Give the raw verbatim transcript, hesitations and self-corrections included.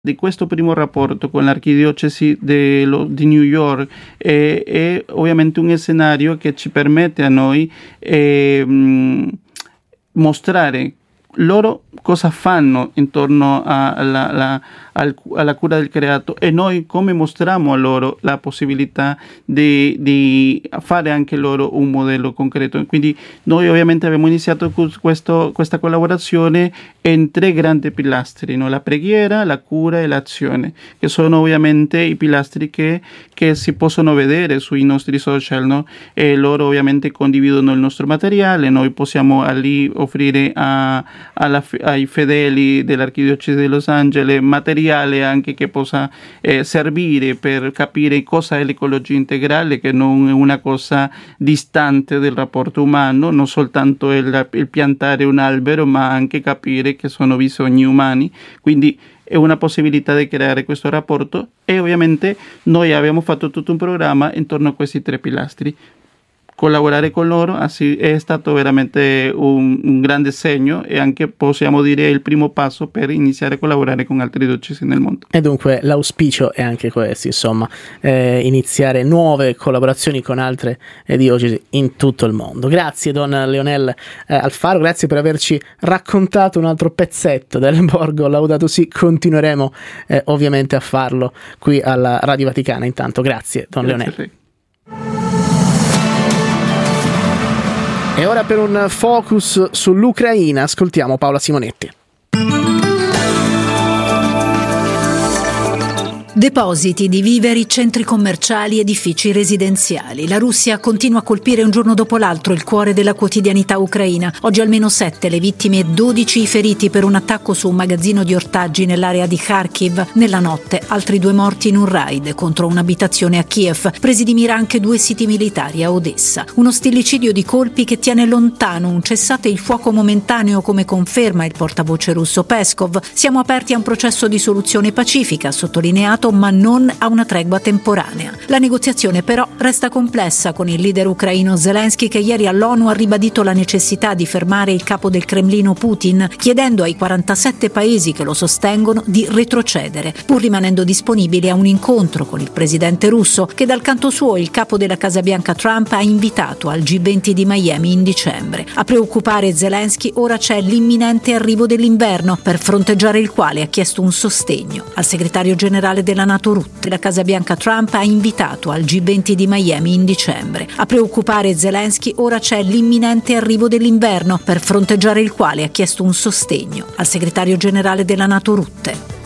di questo primo rapporto con l'archidiocesi de lo, di New York è, è ovviamente un scenario che ci permette a noi eh, mostrare loro cosa fanno intorno alla, alla, alla cura del creato e noi come mostriamo a loro la possibilità di, di fare anche loro un modello concreto. Quindi noi ovviamente abbiamo iniziato questo, questa collaborazione in tre grandi pilastri, no? La preghiera, la cura e l'azione, che sono ovviamente i pilastri che, che si possono vedere sui nostri social, no? E loro ovviamente condividono il nostro materiale, noi possiamo lì offrire a Alla, ai fedeli dell'Archidiocesi di Los Angeles materiale anche che possa eh, servire per capire cosa è l'ecologia integrale, che non è una cosa distante del rapporto umano, non soltanto il, il piantare un albero, ma anche capire che sono bisogni umani. Quindi è una possibilità di creare questo rapporto e ovviamente noi abbiamo fatto tutto un programma intorno a questi tre pilastri. Collaborare con loro así è stato veramente un, un grande segno e anche possiamo dire il primo passo per iniziare a collaborare con altri diocesi nel mondo. E dunque l'auspicio è anche questo, insomma, eh, iniziare nuove collaborazioni con altre eh, diocesi in tutto il mondo. Grazie Don Leonel eh, Alfaro, grazie per averci raccontato un altro pezzetto del Borgo Laudato Si. Continueremo eh, ovviamente a farlo qui alla Radio Vaticana. Intanto grazie Don Grazie Leonel. E ora per un focus sull'Ucraina ascoltiamo Paola Simonetti. Depositi di viveri, centri commerciali, edifici residenziali. La Russia continua a colpire un giorno dopo l'altro il cuore della quotidianità ucraina. Oggi almeno sette le vittime e dodici i feriti per un attacco su un magazzino di ortaggi nell'area di Kharkiv. Nella notte altri due morti in un raid contro un'abitazione a Kiev. Presi di mira anche due siti militari a Odessa. Uno stillicidio di colpi che tiene lontano un cessate il fuoco momentaneo, come conferma il portavoce russo Peskov. Siamo aperti a un processo di soluzione pacifica, ha sottolineato, ma non a una tregua temporanea. La negoziazione però resta complessa, con il leader ucraino Zelensky che ieri all'ONU ha ribadito la necessità di fermare il capo del Cremlino Putin, chiedendo ai quarantasette paesi che lo sostengono di retrocedere, pur rimanendo disponibili a un incontro con il presidente russo, che dal canto suo il capo della Casa Bianca Trump ha invitato al G venti di Miami in dicembre. A preoccupare Zelensky ora c'è l'imminente arrivo dell'inverno, per fronteggiare il quale ha chiesto un sostegno al segretario generale della NATO Rutte. La Casa Bianca Trump ha invitato al G venti di Miami in dicembre. A preoccupare Zelensky ora c'è l'imminente arrivo dell'inverno, per fronteggiare il quale ha chiesto un sostegno al segretario generale della NATO Rutte.